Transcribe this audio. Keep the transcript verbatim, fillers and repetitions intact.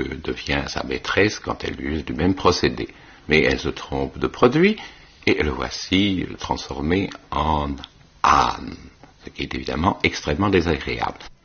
devient sa maîtresse quand elle use du même procédé. Mais elle se trompe de produit et le voici transformé en âne, ce qui est évidemment extrêmement désagréable.